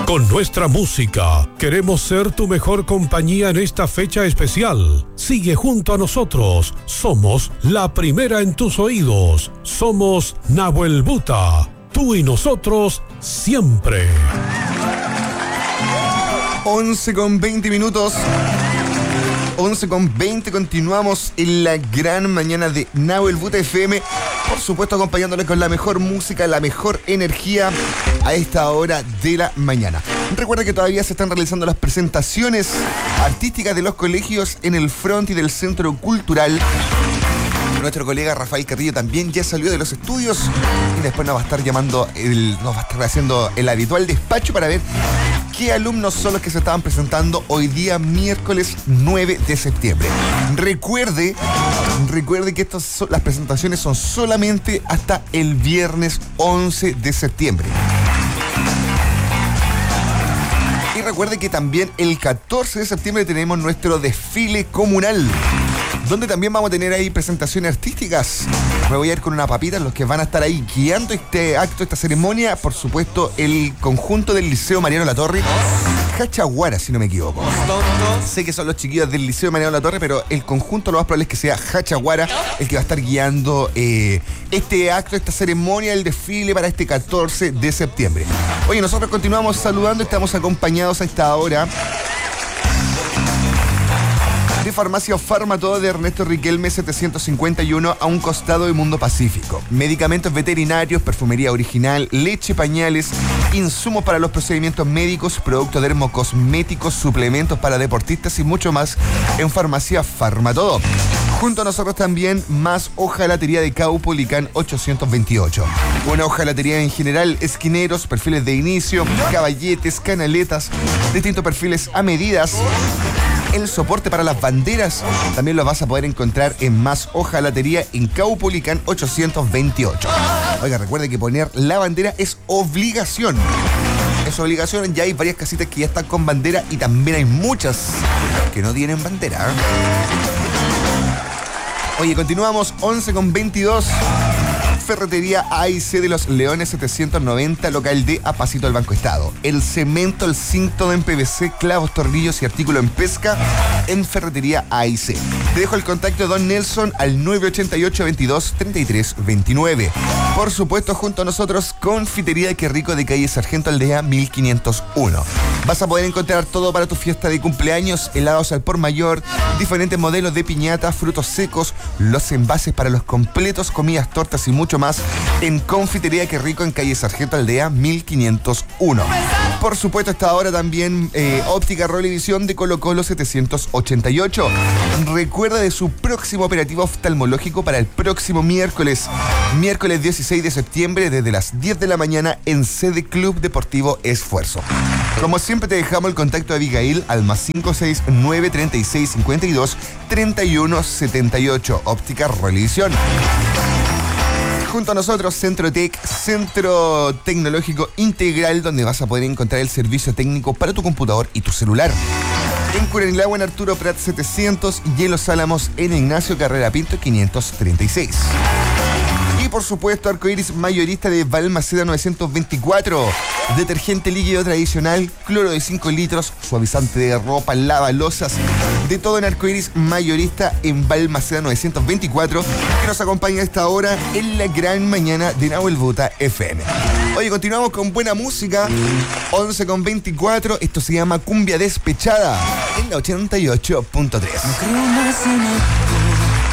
Con nuestra música, queremos ser tu mejor compañía en esta fecha especial. Sigue junto a nosotros. Somos la primera en tus oídos. Somos Nahuel Buta. Tú y nosotros siempre. 11:20. 11:20, continuamos en la gran mañana de Nahuel Buta FM. Por supuesto, acompañándoles con la mejor música, la mejor energía a esta hora de la mañana. Recuerda que todavía se están realizando las presentaciones artísticas de los colegios en el frontis del Centro Cultural. Nuestro colega Rafael Carrillo también ya salió de los estudios y después nos va a estar haciendo el habitual despacho para ver qué alumnos son los que se estaban presentando hoy día, miércoles 9 de septiembre. Recuerde que las presentaciones son solamente hasta el viernes 11 de septiembre. Y recuerde que también el 14 de septiembre tenemos nuestro desfile comunal, donde también vamos a tener ahí presentaciones artísticas. Me voy a ir con una papita, los que van a estar ahí guiando este acto, esta ceremonia. Por supuesto, el conjunto del Liceo Mariano Latorre, Hachaguara, si no me equivoco. Sé que son los chiquillos del Liceo Mariano Latorre, pero el conjunto lo más probable es que sea Hachaguara el que va a estar guiando este acto, esta ceremonia, el desfile para este 14 de septiembre. Oye, nosotros continuamos saludando, estamos acompañados a esta hora de Farmacia Farmatodo de Ernesto Riquelme 751 a un costado de Mundo Pacífico. Medicamentos veterinarios, perfumería original, leche, pañales, insumos para los procedimientos médicos, productos dermocosméticos, suplementos para deportistas y mucho más en Farmacia Farmatodo. Junto a nosotros también más hojalatería de Caupolicán 828. Una hojalatería en general, esquineros, perfiles de inicio, caballetes, canaletas, distintos perfiles a medidas. El soporte para las banderas también lo vas a poder encontrar en Más Hojalatería en Caupolicán 828. Oiga, recuerde que poner la bandera es obligación. Es obligación, ya hay varias casitas que ya están con bandera y también hay muchas que no tienen bandera. Oye, continuamos 11:22. Ferretería A&C de los Leones 790, local de Apacito del Banco Estado. El cemento, el zinc, todo en PVC, clavos, tornillos y artículo en pesca en Ferretería A&C. Te dejo el contacto de Don Nelson al 988 22 33 29. Por supuesto, junto a nosotros, Confitería Qué Rico de calle Sargento Aldea 1501. Vas a poder encontrar todo para tu fiesta de cumpleaños, helados al por mayor, diferentes modelos de piñata, frutos secos, los envases para los completos, comidas, tortas y mucho más en Confitería Qué Rico en calle Sargento Aldea 1501. Por supuesto, hasta ahora también Óptica Rolevisión de Colo Colo 788. Recuerda de su próximo operativo oftalmológico para el próximo miércoles 16 de septiembre desde las 10 de la mañana en sede Club Deportivo Esfuerzo. Como siempre, te dejamos el contacto de Abigail al más 569 36 52 31 78. Óptica Rolevisión. Junto a nosotros, Centro Tech, Centro Tecnológico Integral, donde vas a poder encontrar el servicio técnico para tu computador y tu celular. En Curanilagua, en Arturo Prat 700 y en Los Álamos, en Ignacio Carrera Pinto 536. Y por supuesto, Arcoiris mayorista de Balmaceda 924. Detergente líquido tradicional, cloro de 5 litros, suavizante de ropa, lavalosas, de todo en Arcoiris mayorista en Balmaceda 924, que nos acompaña a esta hora en la gran mañana de Nahuel Buta FM. Oye, continuamos con buena música, 11:24, esto se llama Cumbia Despechada, en la 88.3.